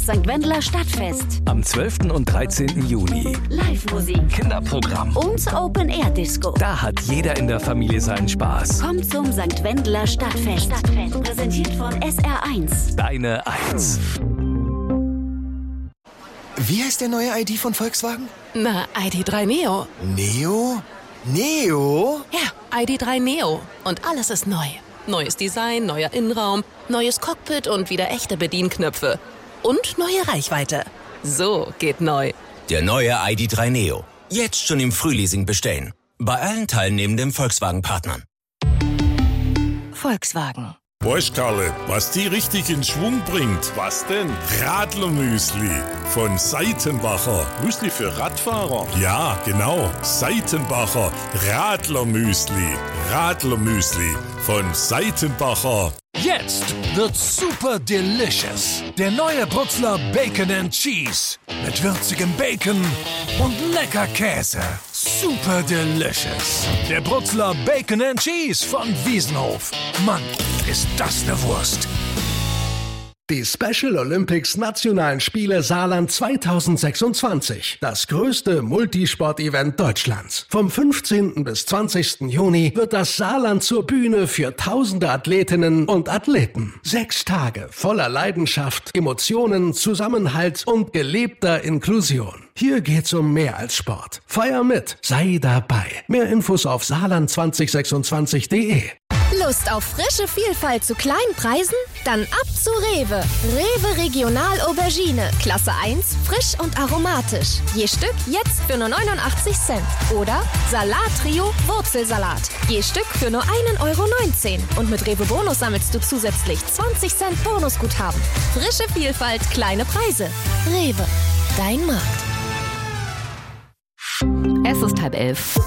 St. Wendler Stadtfest. Am 12. und 13. Juni. Live-Musik, Kinderprogramm und Open-Air-Disco. Da hat jeder in der Familie seinen Spaß. Kommt zum St. Wendler Stadtfest. Präsentiert von SR1. Deine 1. Wie heißt der neue ID von Volkswagen? Na, ID.3 Neo. Neo? Neo? Ja, ID.3 Neo. Und alles ist neu. Neues Design, neuer Innenraum, neues Cockpit und wieder echte Bedienknöpfe. Und neue Reichweite. So geht neu. Der neue ID.3 Neo. Jetzt schon im Frühleasing bestellen. Bei allen teilnehmenden Volkswagen-Partnern. Volkswagen. Weißt Karle, was die richtig in Schwung bringt? Was denn? Radlermüsli von Seitenbacher. Müsli für Radfahrer? Ja, genau. Seitenbacher Radlermüsli. Radlermüsli von Seitenbacher. Jetzt wird's super delicious. Der neue Brutzler Bacon and Cheese. Mit würzigem Bacon und lecker Käse. Super delicious. Der Brutzler Bacon and Cheese von Wiesenhof. Mann, ist das eine Wurst. Die Special Olympics Nationalen Spiele Saarland 2026. Das größte Multisport-Event Deutschlands. Vom 15. bis 20. Juni wird das Saarland zur Bühne für tausende Athletinnen und Athleten. 6 Tage voller Leidenschaft, Emotionen, Zusammenhalt und gelebter Inklusion. Hier geht's um mehr als Sport. Feier mit, sei dabei. Mehr Infos auf saarland2026.de. Lust auf frische Vielfalt zu kleinen Preisen? Dann ab zu Rewe. Rewe Regional Aubergine. Klasse 1, frisch und aromatisch. Je Stück jetzt für nur 89 Cent. Oder Salat Trio Wurzelsalat. Je Stück für nur 1,19 €. Und mit Rewe Bonus sammelst du zusätzlich 20 Cent Bonusguthaben. Frische Vielfalt, kleine Preise. Rewe, dein Markt. Es ist 10:30.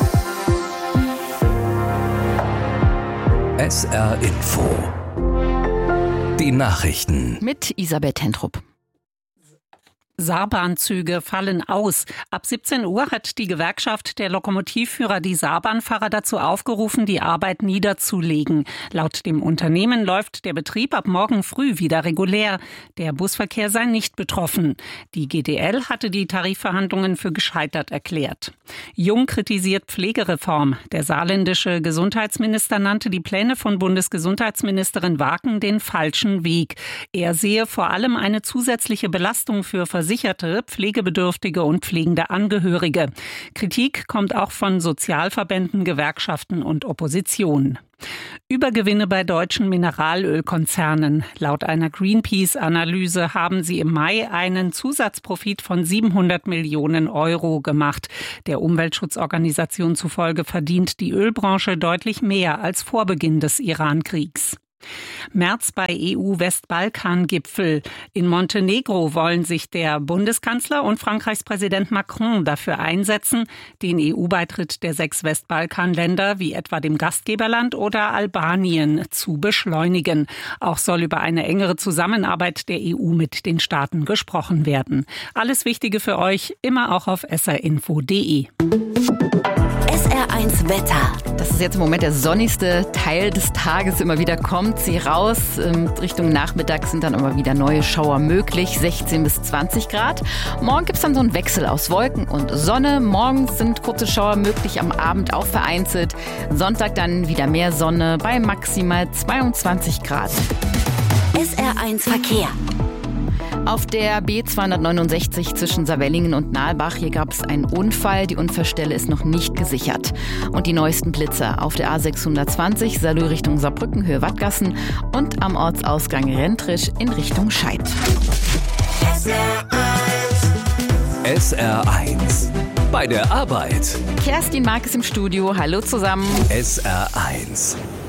SR Info. Die Nachrichten. Mit Isabel Tentrup. Saarbahnzüge fallen aus. Ab 17 Uhr hat die Gewerkschaft der Lokomotivführer die Saarbahnfahrer dazu aufgerufen, die Arbeit niederzulegen. Laut dem Unternehmen läuft der Betrieb ab morgen früh wieder regulär. Der Busverkehr sei nicht betroffen. Die GDL hatte die Tarifverhandlungen für gescheitert erklärt. Jung kritisiert Pflegereform. Der saarländische Gesundheitsminister nannte die Pläne von Bundesgesundheitsministerin Waken den falschen Weg. Er sehe vor allem eine zusätzliche Belastung für Versicherte, Pflegebedürftige und pflegende Angehörige. Kritik kommt auch von Sozialverbänden, Gewerkschaften und Opposition. Übergewinne bei deutschen Mineralölkonzernen. Laut einer Greenpeace-Analyse haben sie im Mai einen Zusatzprofit von 700 Millionen € gemacht. Der Umweltschutzorganisation zufolge verdient die Ölbranche deutlich mehr als vor Beginn des Iran-Kriegs. März bei EU-Westbalkan-Gipfel. In Montenegro wollen sich der Bundeskanzler und Frankreichs Präsident Macron dafür einsetzen, den EU-Beitritt der 6 Westbalkanländer wie etwa dem Gastgeberland oder Albanien zu beschleunigen. Auch soll über eine engere Zusammenarbeit der EU mit den Staaten gesprochen werden. Alles Wichtige für euch immer auch auf srinfo.de. SR1 Wetter. Das ist jetzt im Moment der sonnigste Teil des Tages. Immer wieder kommt sie raus. Richtung Nachmittag sind dann immer wieder neue Schauer möglich. 16 bis 20 Grad. Morgen gibt es dann so einen Wechsel aus Wolken und Sonne. Morgens sind kurze Schauer möglich, am Abend auch vereinzelt. Sonntag dann wieder mehr Sonne bei maximal 22 Grad. SR1 Verkehr. Auf der B269 zwischen Saarwellingen und Nalbach, hier gab es einen Unfall. Die Unfallstelle ist noch nicht gesichert. Und die neuesten Blitzer auf der A620 Saarlouis Richtung Saarbrücken, Höhe Wattgassen und am Ortsausgang Rentrisch in Richtung Scheid. SR1. Bei der Arbeit. Kerstin Mark ist im Studio. Hallo zusammen. SR1.